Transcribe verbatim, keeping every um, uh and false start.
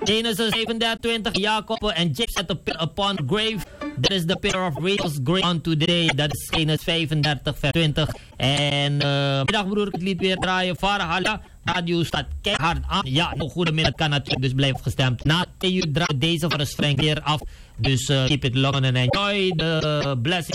Genesis zevenendertig twintig, Jacob en Jacob set a pit upon the grave. That is the pillar of Rachel's grave unto the day. Dat is Genesis vijfendertig vers twintig. En uh, middag broer, ik het lied weer draaien. Farhala, radio staat keihard aan. Ja, nou, goedemiddag kan natuurlijk, dus blijf gestemd. Na twee uur draait deze voor een streng weer af. Dus uh, keep it long and enjoy the blessing.